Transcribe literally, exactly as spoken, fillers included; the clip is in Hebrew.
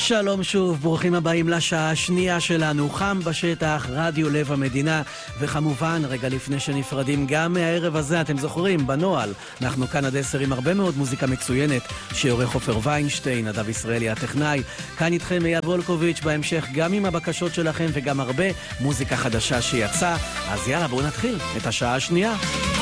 שלום שוב, ברוכים הבאים לשעה השנייה שלנו, חם בשטח, רדיו לב המדינה, וכמובן, רגע לפני שנפרדים גם מהערב הזה, אתם זוכרים, בנועל, אנחנו כאן עד עשר עם הרבה מאוד מוזיקה מצוינת, שעורך עופר ויינשטיין, נדב ישראלי הטכנאי, כאן איתכם אייל וולקוביץ', בהמשך גם עם הבקשות שלכם וגם הרבה מוזיקה חדשה שיצא, אז יאללה בואו נתחיל את השעה השנייה.